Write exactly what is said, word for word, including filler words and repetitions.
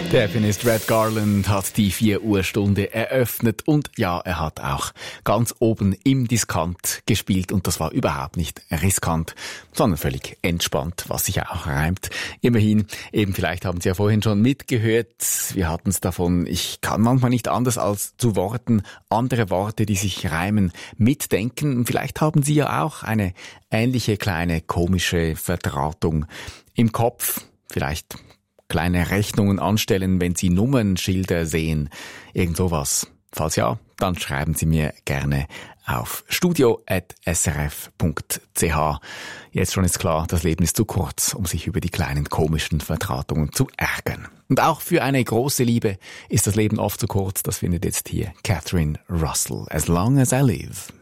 Der Pianist Red Garland hat die vier Uhr Stunde eröffnet und ja, er hat auch ganz oben im Diskant gespielt und das war überhaupt nicht riskant, sondern völlig entspannt, was sich auch reimt. Immerhin, eben vielleicht haben Sie ja vorhin schon mitgehört, wir hatten es davon, ich kann manchmal nicht anders als zu Worten, andere Worte, die sich reimen, mitdenken. Vielleicht haben Sie ja auch eine ähnliche kleine komische Verdrahtung im Kopf, vielleicht kleine Rechnungen anstellen, wenn Sie Nummernschilder sehen. Irgend sowas. Falls ja, dann schreiben Sie mir gerne auf studio at s r f punkt c h. Jetzt schon ist klar, das Leben ist zu kurz, um sich über die kleinen komischen Verdrahtungen zu ärgern. Und auch für eine große Liebe ist das Leben oft zu kurz. Das findet jetzt hier Catherine Russell. As long as I live.